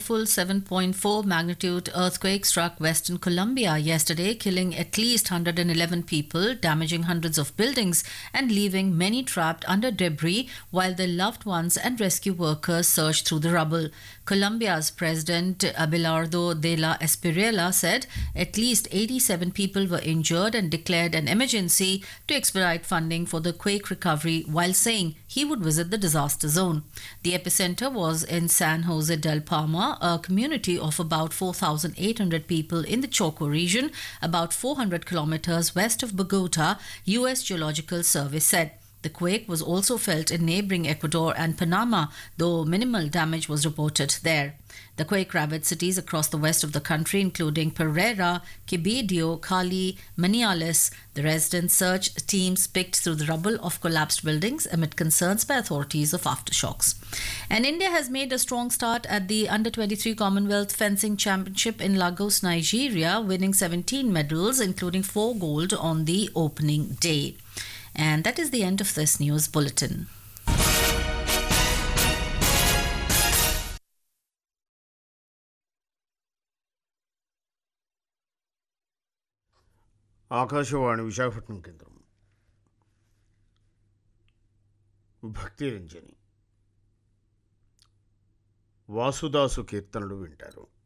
powerful 7.4 magnitude earthquake struck Western Colombia yesterday, killing at least 111 people, damaging hundreds of buildings, and leaving many trapped under debris while their loved ones and rescue workers searched through the rubble. Colombia's President Abelardo de la Espriella said at least 87 people were injured and declared an emergency to expedite funding for the quake recovery while saying he would visit the disaster zone. The epicenter was in San Jose del Palma, a community of about 4,800 people in the Choco region, about 400 kilometers west of Bogota, U.S. Geological Service said. The quake was also felt in neighboring Ecuador and Panama, though minimal damage was reported there. The quake ravaged cities across the west of the country, including Pereira, Quibdó, Cali, Manizales. The resident search teams picked through the rubble of collapsed buildings amid concerns by authorities of aftershocks. And India has made a strong start at the Under-23 Commonwealth Fencing Championship in Lagos, Nigeria, winning 17 medals, including 4 gold on the opening day. And that is the end of this news bulletin. Akashvani Visakhapatnam కేంద్రం. భక్తి రంజని వాసుదాసు కీర్తనలు వింటారు.